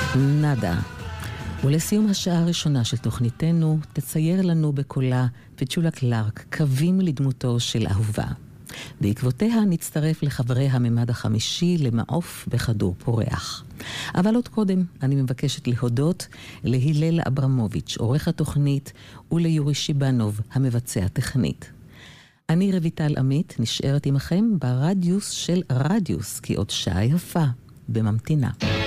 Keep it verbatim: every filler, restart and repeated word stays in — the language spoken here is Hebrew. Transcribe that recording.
נדה. ולסיום השעה הראשונה של תוכניתנו, תצייר לנו בקולה פצ'ולה קלארק קווים לדמותו של אהובה. בעקבותיה נצטרף לחברי הממד החמישי למעוף בכדור פורח. אבל עוד קודם אני מבקשת להודות להילל אברמוביץ', עורך התוכנית, וליורי שיבנוב, המבצע טכנית. אני רויטל עמית, נשארת עמכם ברדיוס של רדיוס, כי עוד שעה יפה בממתינה.